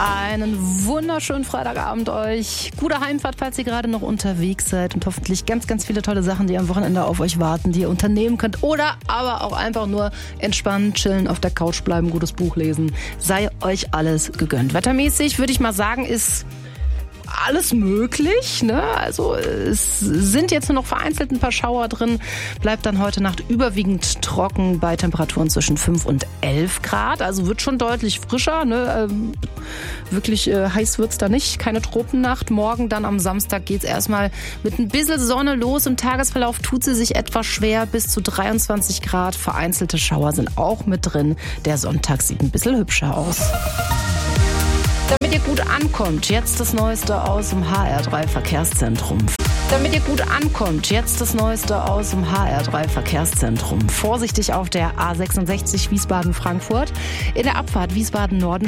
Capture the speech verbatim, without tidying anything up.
Einen wunderschönen Freitagabend euch. Gute Heimfahrt, falls ihr gerade noch unterwegs seid und hoffentlich ganz, ganz viele tolle Sachen, die am Wochenende auf euch warten, die ihr unternehmen könnt oder aber auch einfach nur entspannen, chillen, auf der Couch bleiben, gutes Buch lesen. Sei euch alles gegönnt. Wettermäßig würde ich mal sagen, ist alles möglich, ne? Also es sind jetzt nur noch vereinzelt ein paar Schauer drin. Bleibt dann heute Nacht überwiegend trocken bei Temperaturen zwischen fünf und elf Grad. Also wird schon deutlich frischer, ne? Ähm, wirklich äh, heiß wird's da nicht. Keine Tropennacht. Morgen dann am Samstag geht's erstmal mit ein bisschen Sonne los. Im Tagesverlauf tut sie sich etwas schwer. Bis zu dreiundzwanzig Grad. Vereinzelte Schauer sind auch mit drin. Der Sonntag sieht ein bisschen hübscher aus. Damit ihr gut ankommt, jetzt das Neueste aus dem H R drei Verkehrszentrum. Damit ihr gut ankommt, jetzt das Neueste aus dem H R drei Verkehrszentrum. Vorsichtig auf der A sechsundsechzig Wiesbaden-Frankfurt. In der Abfahrt Wiesbaden-Norden